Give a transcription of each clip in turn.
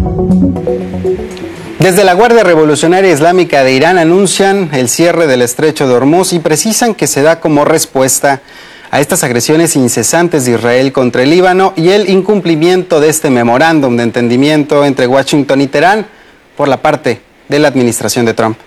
Desde la Guardia Revolucionaria Islámica de Irán anuncian el cierre del estrecho de Hormuz y precisan que se da como respuesta a estas agresiones incesantes de Israel contra el Líbano y el incumplimiento de este memorándum de entendimiento entre Washington y Teherán por la parte de la administración de Trump.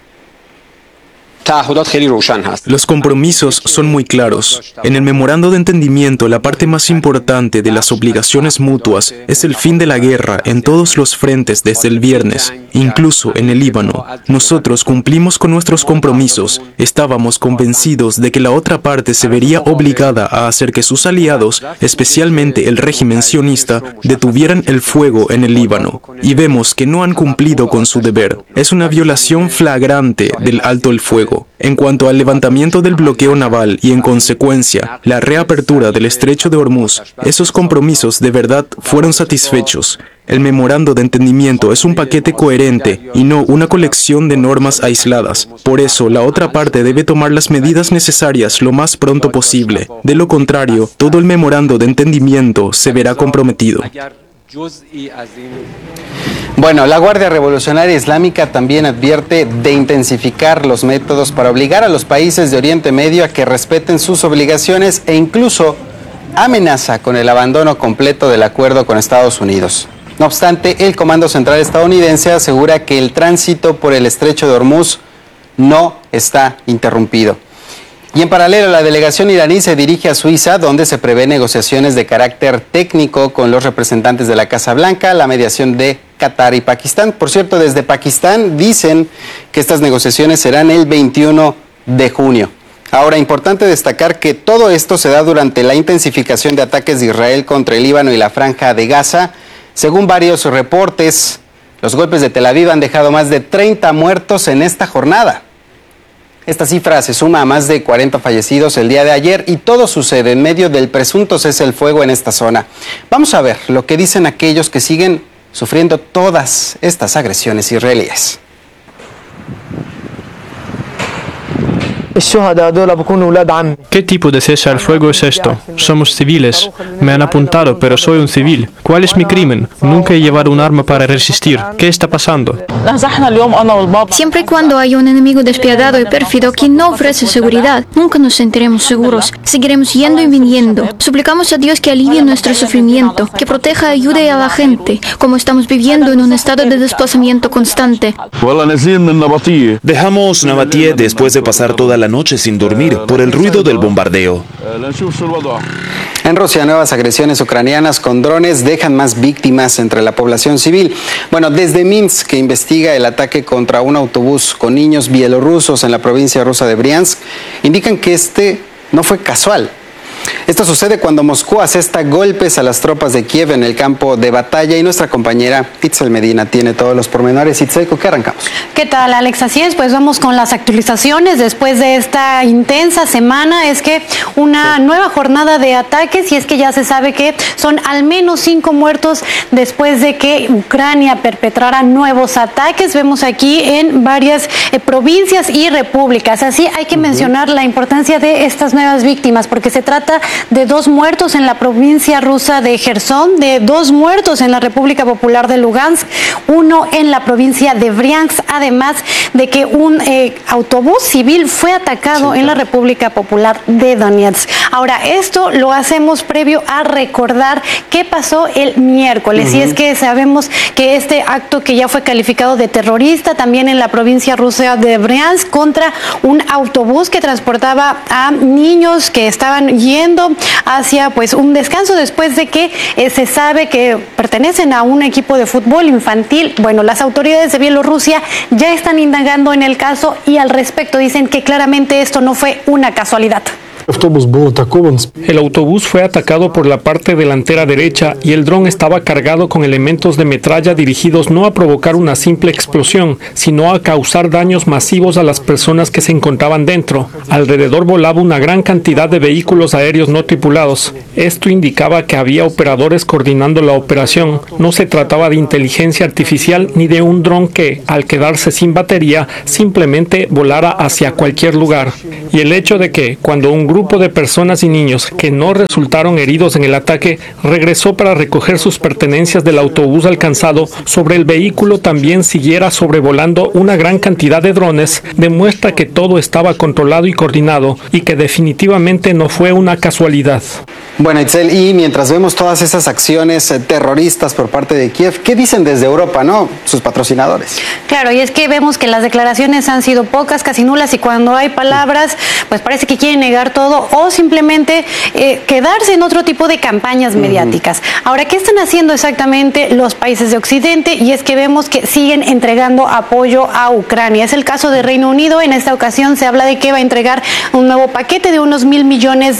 Los compromisos son muy claros. En el memorando de entendimiento, la parte más importante de las obligaciones mutuas es el fin de la guerra en todos los frentes desde el viernes, incluso en el Líbano. Nosotros cumplimos con nuestros compromisos. Estábamos convencidos de que la otra parte se vería obligada a hacer que sus aliados, especialmente el régimen sionista, detuvieran el fuego en el Líbano. Y vemos que no han cumplido con su deber. Es una violación flagrante del alto el fuego. En cuanto al levantamiento del bloqueo naval y, en consecuencia, la reapertura del estrecho de Hormuz, esos compromisos de verdad fueron satisfechos. El memorando de entendimiento es un paquete coherente y no una colección de normas aisladas. Por eso, la otra parte debe tomar las medidas necesarias lo más pronto posible. De lo contrario, todo el memorando de entendimiento se verá comprometido. Bueno, la Guardia Revolucionaria Islámica también advierte de intensificar los métodos para obligar a los países de Oriente Medio a que respeten sus obligaciones e incluso amenaza con el abandono completo del acuerdo con Estados Unidos. No obstante, el Comando Central estadounidense asegura que el tránsito por el estrecho de Hormuz no está interrumpido. Y en paralelo, la delegación iraní se dirige a Suiza, donde se prevé negociaciones de carácter técnico con los representantes de la Casa Blanca, la mediación de Qatar y Pakistán. Por cierto, desde Pakistán dicen que estas negociaciones serán el 21 de junio. Ahora, importante destacar que todo esto se da durante la intensificación de ataques de Israel contra el Líbano y la Franja de Gaza. Según varios reportes, los golpes de Tel Aviv han dejado más de 30 muertos en esta jornada. Esta cifra se suma a más de 40 fallecidos el día de ayer y todo sucede en medio del presunto cese el fuego en esta zona. Vamos a ver lo que dicen aquellos que siguen sufriendo todas estas agresiones israelíes. ¿Qué tipo de cese al fuego es esto? Somos civiles. Me han apuntado, pero soy un civil. ¿Cuál es mi crimen? Nunca he llevado un arma para resistir. ¿Qué está pasando? Siempre y cuando hay un enemigo despiadado y pérfido que no ofrece seguridad, nunca nos sentiremos seguros. Seguiremos yendo y viniendo. Suplicamos a Dios que alivie nuestro sufrimiento, que proteja y ayude a la gente, como estamos viviendo en un estado de desplazamiento constante. Dejamos Nabatie después de pasar toda la noche sin dormir por el ruido del bombardeo. En Rusia, nuevas agresiones ucranianas con drones dejan más víctimas entre la población civil. Bueno, desde Minsk, que investiga el ataque contra un autobús con niños bielorrusos en la provincia rusa de Briansk, indican que este no fue casual. Esto sucede cuando Moscú asesta golpes a las tropas de Kiev en el campo de batalla y nuestra compañera Itzel Medina tiene todos los pormenores. Itzel, ¿con qué arrancamos? ¿Qué tal, Alex? Así es, pues vamos con las actualizaciones después de esta intensa semana. Es que una nueva jornada de ataques y es que ya se sabe que son al menos 5 muertos después de que Ucrania perpetrara nuevos ataques. Vemos aquí en varias provincias y repúblicas. Así hay que mencionar la importancia de estas nuevas víctimas porque se trata de 2 muertos en la provincia rusa de Jersón, de 2 muertos en la República Popular de Lugansk, 1 en la provincia de Briansk, además de que un autobús civil fue atacado en la República Popular de Donetsk. Ahora, esto lo hacemos previo a recordar qué pasó el miércoles, y es que sabemos que este acto que ya fue calificado de terrorista también en la provincia rusa de Briansk contra un autobús que transportaba a niños que estaban yendo hacia pues un descanso después de que se sabe que pertenecen a un equipo de fútbol infantil. Bueno, las autoridades de Bielorrusia ya están indagando en el caso y al respecto dicen que claramente esto no fue una casualidad. El autobús fue atacado por la parte delantera derecha y el dron estaba cargado con elementos de metralla dirigidos no a provocar una simple explosión, sino a causar daños masivos a las personas que se encontraban dentro. Alrededor volaba una gran cantidad de vehículos aéreos no tripulados. Esto indicaba que había operadores coordinando la operación. No se trataba de inteligencia artificial ni de un dron que, al quedarse sin batería, simplemente volara hacia cualquier lugar. Y el hecho de que, cuando un grupo grupo de personas y niños que no resultaron heridos en el ataque regresó para recoger sus pertenencias del autobús alcanzado, sobre el vehículo también siguiera sobrevolando una gran cantidad de drones, demuestra que todo estaba controlado y coordinado y que definitivamente no fue una casualidad. Bueno, Itzel, y mientras vemos todas esas acciones terroristas por parte de Kiev, ¿qué dicen desde Europa, no? Sus patrocinadores. Claro, y es que vemos que las declaraciones han sido pocas, casi nulas, y cuando hay palabras, pues parece que quieren negar todo o simplemente quedarse en otro tipo de campañas mediáticas. Ahora, ¿qué están haciendo exactamente los países de Occidente? Y es que vemos que siguen entregando apoyo a Ucrania. Es el caso de Reino Unido. En esta ocasión se habla de que va a entregar un nuevo paquete de unos $1,000 millones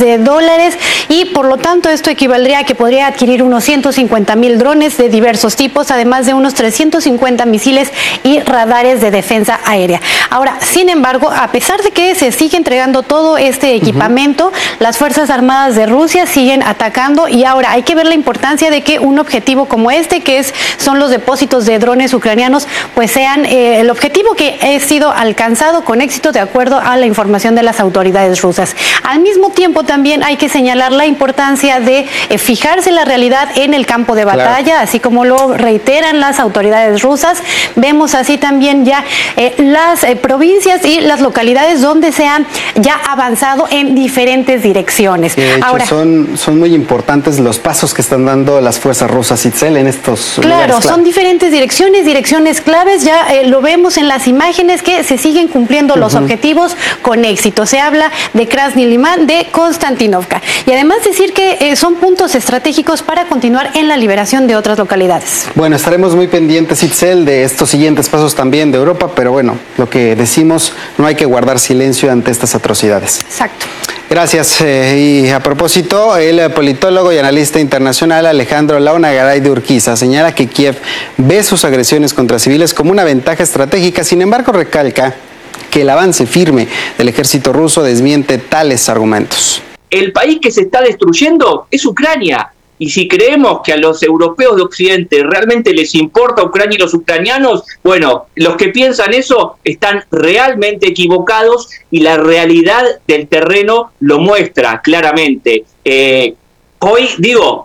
y por lo tanto esto equivaldría a que podría adquirir unos 150,000 drones de diversos tipos, además de unos 350 misiles y radares de defensa aérea. Ahora, sin embargo, a pesar de que se sigue entregando todo este equipamiento, las Fuerzas Armadas de Rusia siguen atacando, y ahora hay que ver la importancia de que un objetivo como este, que son los depósitos de drones ucranianos, pues sean el objetivo que ha sido alcanzado con éxito de acuerdo a la información de las autoridades rusas. Al mismo tiempo, también hay que señalar la importancia de fijarse la realidad en el campo de batalla, así como lo reiteran las autoridades rusas. Vemos así también ya las provincias y las localidades donde se han ya avanzado en diferentes direcciones. De hecho, ahora, son muy importantes los pasos que están dando las fuerzas rusas, Itzel, en estos lugares. Claro, son diferentes direcciones claves. Ya lo vemos en las imágenes que se siguen cumpliendo los objetivos con éxito. Se habla de Krasny Liman, de Konstantinovka. Y además decir que son puntos estratégicos para continuar en la liberación de otras localidades. Bueno, estaremos muy pendientes, Itzel, de estos siguientes pasos también de Europa, pero bueno, lo que decimos, no hay que guardar silencio ante estas atrocidades. Exacto. Gracias. Y a propósito, el politólogo y analista internacional Alejandro Launagaray de Urquiza señala que Kiev ve sus agresiones contra civiles como una ventaja estratégica. Sin embargo, recalca que el avance firme del ejército ruso desmiente tales argumentos. El país que se está destruyendo es Ucrania. Y si creemos que a los europeos de Occidente realmente les importa Ucrania y los ucranianos, bueno, los que piensan eso están realmente equivocados, y la realidad del terreno lo muestra claramente. Hoy digo,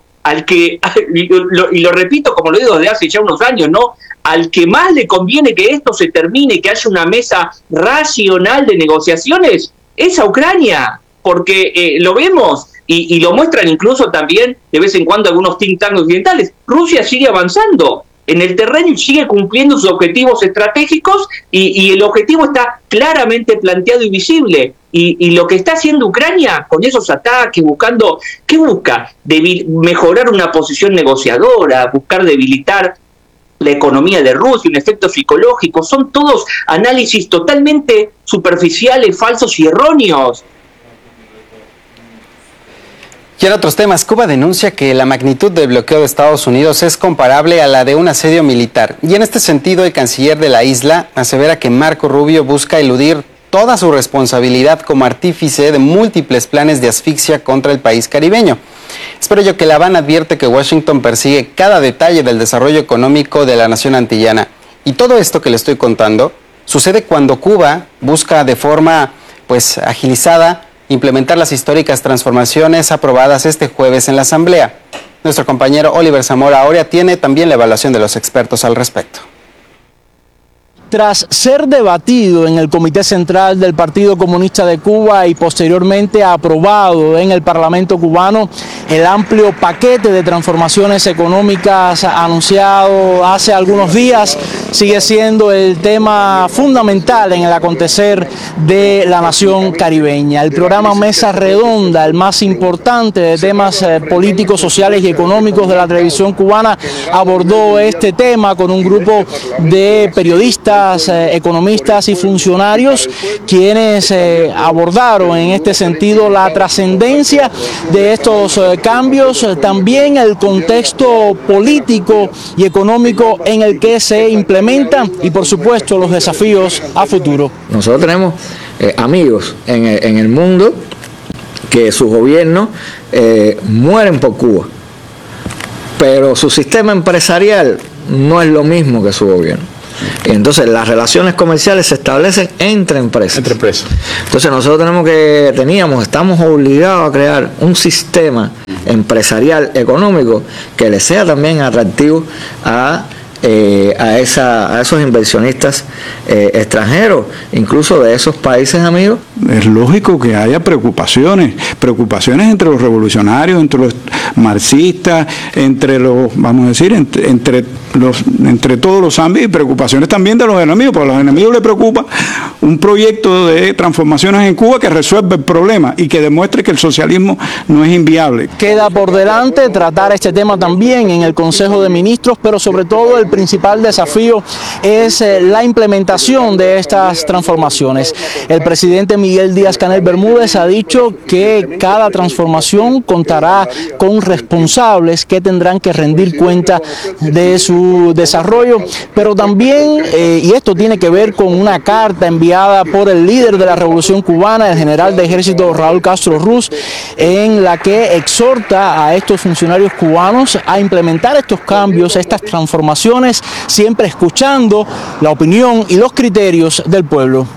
y lo repito como lo digo desde hace ya unos años, ¿no? Al que más le conviene que esto se termine, que haya una mesa racional de negociaciones, es a Ucrania, porque lo vemos. Y lo muestran incluso también de vez en cuando algunos think tanks occidentales. Rusia sigue avanzando en el terreno y sigue cumpliendo sus objetivos estratégicos, y el objetivo está claramente planteado y visible. Y lo que está haciendo Ucrania con esos ataques, buscando, ¿qué busca? Mejorar una posición negociadora, buscar debilitar la economía de Rusia, un efecto psicológico. Son todos análisis totalmente superficiales, falsos y erróneos. Y en otros temas, Cuba denuncia que la magnitud del bloqueo de Estados Unidos es comparable a la de un asedio militar. Y en este sentido, el canciller de la isla asevera que Marco Rubio busca eludir toda su responsabilidad como artífice de múltiples planes de asfixia contra el país caribeño. Es por ello que La Habana advierte que Washington persigue cada detalle del desarrollo económico de la nación antillana. Y todo esto que le estoy contando sucede cuando Cuba busca de forma agilizada implementar las históricas transformaciones aprobadas este jueves en la Asamblea. Nuestro compañero Oliver Zamora Oria tiene también la evaluación de los expertos al respecto. Tras ser debatido en el Comité Central del Partido Comunista de Cuba y posteriormente aprobado en el Parlamento cubano, el amplio paquete de transformaciones económicas anunciado hace algunos días sigue siendo el tema fundamental en el acontecer de la nación caribeña. El programa Mesa Redonda, el más importante de temas políticos, sociales y económicos de la televisión cubana, abordó este tema con un grupo de periodistas, economistas y funcionarios, quienes abordaron en este sentido la trascendencia de estos cambios, también el contexto político y económico en el que se implementan y por supuesto los desafíos a futuro. Nosotros tenemos amigos en el mundo que sus gobiernos mueren por Cuba, pero su sistema empresarial no es lo mismo que su gobierno. Entonces las relaciones comerciales se establecen entre empresas. Entre empresas. Entonces nosotros estamos obligados a crear un sistema empresarial económico que le sea también atractivo a esos inversionistas extranjeros, incluso de esos países amigos. Es lógico que haya preocupaciones entre los revolucionarios, entre los marxistas, entre los, vamos a decir, entre todos los ámbitos, y preocupaciones también de los enemigos, porque a los enemigos les preocupa un proyecto de transformaciones en Cuba que resuelve el problema y que demuestre que el socialismo no es inviable. Queda por delante tratar este tema también en el Consejo de Ministros, pero sobre todo el principal desafío es la implementación de estas transformaciones. El presidente Miguel Díaz-Canel Bermúdez ha dicho que cada transformación contará con responsables que tendrán que rendir cuenta de su desarrollo, pero también, y esto tiene que ver con una carta enviada por el líder de la Revolución Cubana, el general de ejército Raúl Castro Ruz, en la que exhorta a estos funcionarios cubanos a implementar estos cambios, estas transformaciones, siempre escuchando la opinión y los criterios del pueblo.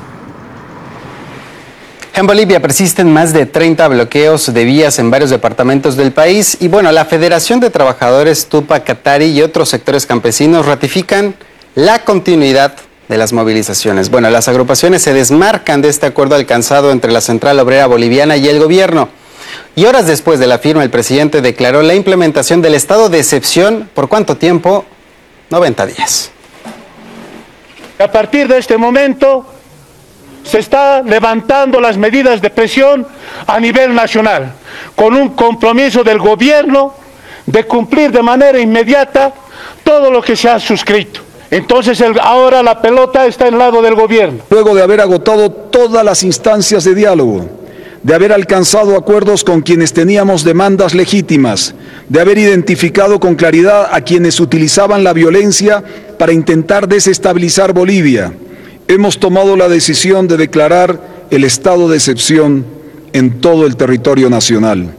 En Bolivia persisten más de 30 bloqueos de vías en varios departamentos del país y bueno, la Federación de Trabajadores Tupac Katari y otros sectores campesinos ratifican la continuidad de las movilizaciones. Bueno, las agrupaciones se desmarcan de este acuerdo alcanzado entre la Central Obrera Boliviana y el gobierno. Y horas después de la firma, el presidente declaró la implementación del estado de excepción. ¿Por cuánto tiempo? 90 días. A partir de este momento se está levantando las medidas de presión a nivel nacional, con un compromiso del gobierno de cumplir de manera inmediata todo lo que se ha suscrito. Entonces ahora la pelota está en el lado del gobierno. Luego de haber agotado todas las instancias de diálogo, de haber alcanzado acuerdos con quienes teníamos demandas legítimas, de haber identificado con claridad a quienes utilizaban la violencia para intentar desestabilizar Bolivia, hemos tomado la decisión de declarar el estado de excepción en todo el territorio nacional.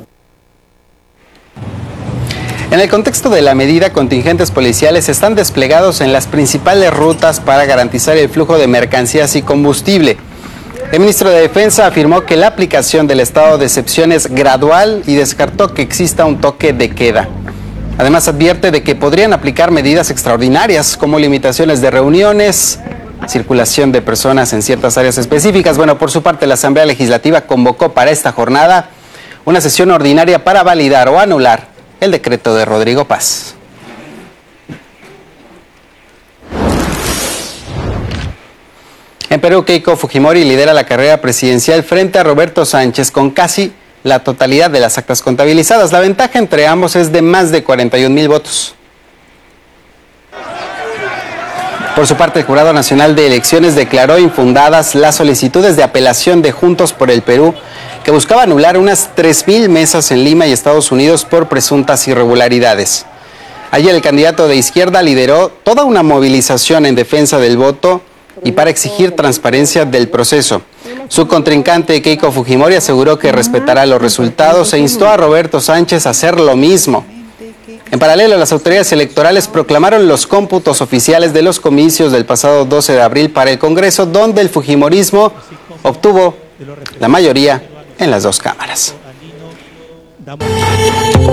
En el contexto de la medida, contingentes policiales están desplegados en las principales rutas para garantizar el flujo de mercancías y combustible. El ministro de Defensa afirmó que la aplicación del estado de excepción es gradual y descartó que exista un toque de queda. Además, advierte de que podrían aplicar medidas extraordinarias como limitaciones de reuniones, circulación de personas en ciertas áreas específicas. Bueno, por su parte, la Asamblea Legislativa convocó para esta jornada una sesión ordinaria para validar o anular el decreto de Rodrigo Paz. En Perú, Keiko Fujimori lidera la carrera presidencial frente a Roberto Sánchez con casi la totalidad de las actas contabilizadas. La ventaja entre ambos es de más de 41,000 votos. Por su parte, el Jurado Nacional de Elecciones declaró infundadas las solicitudes de apelación de Juntos por el Perú, que buscaba anular unas 3,000 mesas en Lima y Estados Unidos por presuntas irregularidades. Ayer el candidato de izquierda lideró toda una movilización en defensa del voto y para exigir transparencia del proceso. Su contrincante Keiko Fujimori aseguró que respetará los resultados e instó a Roberto Sánchez a hacer lo mismo. En paralelo, las autoridades electorales proclamaron los cómputos oficiales de los comicios del pasado 12 de abril para el Congreso, donde el fujimorismo obtuvo la mayoría en las dos cámaras.